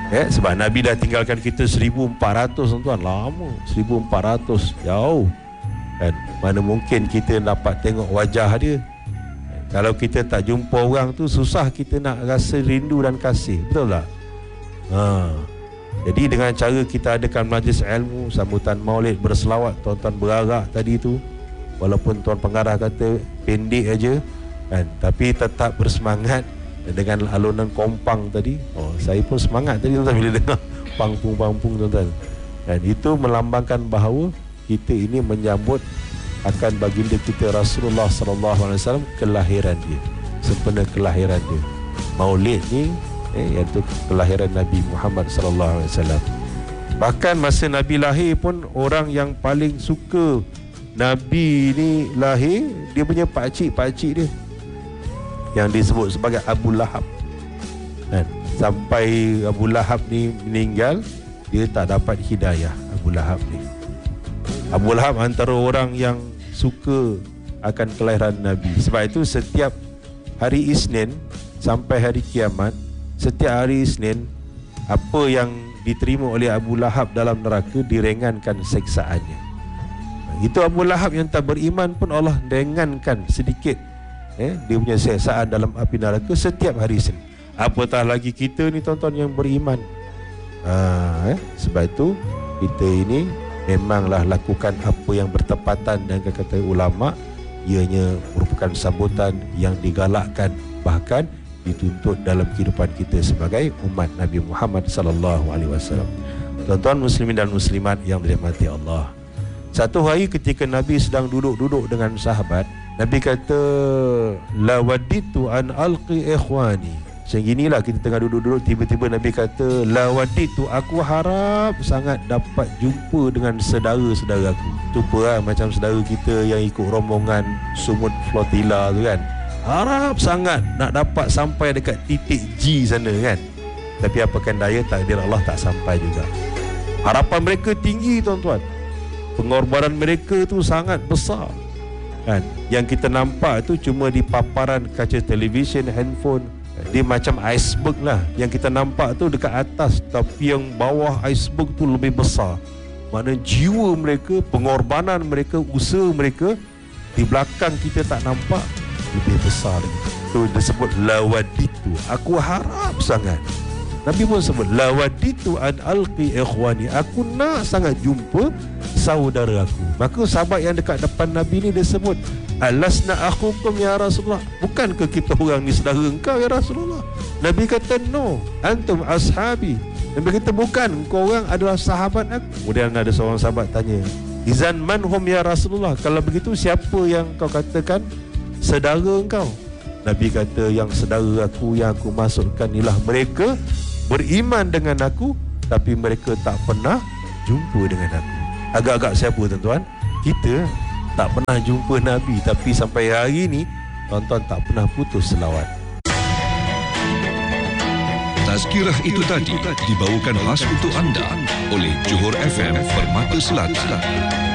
Sebab Nabi dah tinggalkan kita 1400 tuan, lama, 1400 jauh kan. Mana mungkin kita dapat tengok wajah dia. Kalau kita tak jumpa orang tu, susah kita nak rasa rindu dan kasih, betul tak? Jadi dengan cara kita adakan majlis ilmu, sambutan maulid, berselawat, tuan-tuan berarak tadi tu, walaupun tuan pengarah kata pendek aja kan, tapi tetap bersemangat dengan alunan kompang tadi. Saya pun semangat tadi tuan-tuan bila dengar pangpung-pangpung tuan-tuan. Dan itu melambangkan bahawa kita ini menyambut akan baginda kita Rasulullah SAW, kelahiran dia, sempena kelahiran dia. Maulid ni iaitu kelahiran Nabi Muhammad SAW. Bahkan masa Nabi lahir pun, orang yang paling suka Nabi ni lahir, dia punya pakcik-pakcik dia yang disebut sebagai Abu Lahab. Sampai Abu Lahab ni meninggal, dia tak dapat hidayah. Abu Lahab ni, Abu Lahab antara orang yang suka akan kelahiran Nabi. Sebab itu setiap hari Isnin sampai hari kiamat, setiap hari Isnin, apa yang diterima oleh Abu Lahab dalam neraka diringankan seksaannya. Itu Abu Lahab yang tak beriman pun Allah ringankan sedikit dia punya seksaan dalam api neraka setiap hari Isnin. Apatah lagi kita ni tuan-tuan yang beriman. Sebab itu kita ini memanglah lakukan apa yang bertepatan dengan kata ulama, ianya merupakan sambutan yang digalakkan, bahkan dituntut dalam kehidupan kita sebagai umat Nabi Muhammad sallallahu alaihi wasallam. Tuan-tuan muslimin dan muslimat yang dirahmati Allah, satu hari ketika Nabi sedang duduk-duduk dengan sahabat, Nabi kata, la waditu an alqi ikhwani. Macam inilah kita tengah duduk-duduk, tiba-tiba Nabi kata, la waditu, aku harap sangat dapat jumpa dengan saudara-saudara aku. Tupalah macam saudara kita yang ikut rombongan Sumud Flotilla tu kan, harap sangat nak dapat sampai dekat titik G sana kan. Tapi apakan daya, takdir Allah tak sampai juga. Harapan mereka tinggi tuan-tuan, pengorbanan mereka tu sangat besar kan. Yang kita nampak tu cuma di paparan kaca televisyen, handphone. Dia macam iceberg lah. Yang kita nampak tu dekat atas, tapi yang bawah iceberg tu lebih besar. Maknanya jiwa mereka, pengorbanan mereka, usaha mereka di belakang kita tak nampak, lebih besar lagi. Itu disebut lawaditu, aku harap sangat. Nabi pun sebut lawaditu an alqi ikhwani, aku nak sangat jumpa saudara aku. Maka sahabat yang dekat depan Nabi ni dia sebut, alasna akhukum ya Rasulullah, bukankah kita orang ni saudara engkau ya Rasulullah? Nabi kata, no, antum ashabi. Nabi kata, bukan, kau orang adalah sahabat aku. Kemudian ada seorang sahabat tanya, izan man hum ya Rasulullah, kalau begitu siapa yang kau katakan saudara engkau? Nabi kata, yang saudara aku yang aku masukkan ialah mereka beriman dengan aku, tapi mereka tak pernah jumpa dengan aku. Agak-agak siapa tuan-tuan? Kita tak pernah jumpa Nabi, tapi sampai hari ini tuan-tuan tak pernah putus selawat. Tazkirah itu tadi dibawakan khas untuk anda oleh Johor FM Permata Selatan.